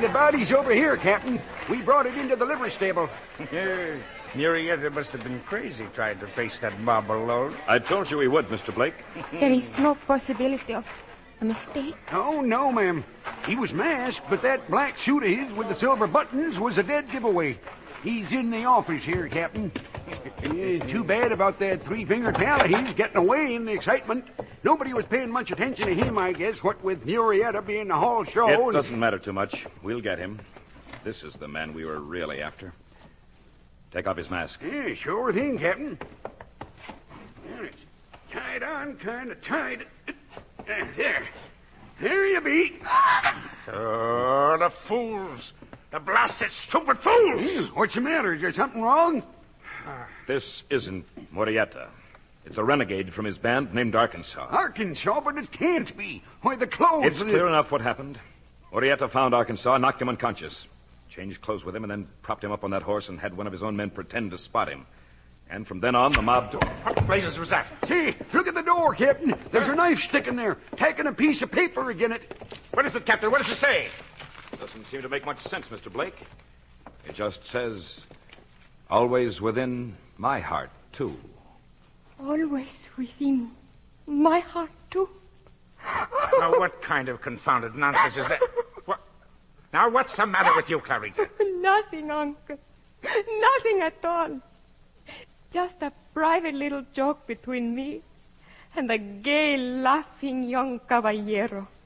The body's over here, Captain. We brought it into the livery stable. Murietta must have been crazy trying to face that mob alone. I told you he would, Mr. Blake. There is no possibility of a mistake. Oh, no, ma'am. He was masked, but that black suit of his with the silver buttons was a dead giveaway. He's in the office here, Captain. Too bad about that three-finger tally. He's getting away in the excitement. Nobody was paying much attention to him, I guess, what with Murietta being the hall show. It doesn't matter too much. We'll get him. This is the man we were really after. Take off his mask. Yeah, sure thing, Captain. There, it's tied on, kind of tied. There. There you be. Oh, the fools. The blasted, stupid fools. What's the matter? Is there something wrong? This isn't Murietta. It's a renegade from his band named Arkansas. Arkansas? But it can't be. Why, the clothes... It's clear enough what happened. Murietta found Arkansas, knocked him unconscious, changed clothes with him, and then propped him up on that horse and had one of his own men pretend to spot him. And from then on, the mob... What blazes was that? See, look at the door, Captain. There's a knife sticking there, tacking a piece of paper again it. What is it, Captain? What does it say? Doesn't seem to make much sense, Mr. Blake. It just says, always within my heart, too. Always within my heart, too. Now, what kind of confounded nonsense is that? Now, what's the matter with you, Clarita? Nothing, Uncle. Nothing at all. Just a private little joke between me and the gay, laughing young caballero.